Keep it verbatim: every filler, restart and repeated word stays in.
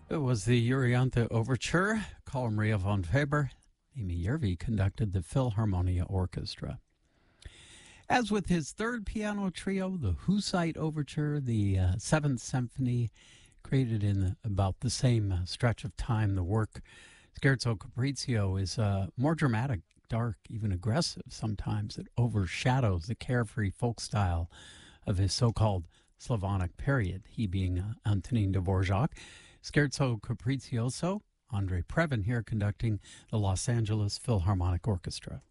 It was the Euryanthe Overture. Carl Maria von Weber, Amy Yervi conducted the Philharmonia Orchestra. As with his third piano trio, the Hussite Overture, the uh, Seventh Symphony, created in about the same uh, stretch of time, the work Scherzo Capriccio is uh, more dramatic, dark, even aggressive sometimes. It overshadows the carefree folk style of his so-called Slavonic period, he being uh, Antonin Dvorak. Scherzo Capriccioso, Andre Previn here conducting the Los Angeles Philharmonic Orchestra.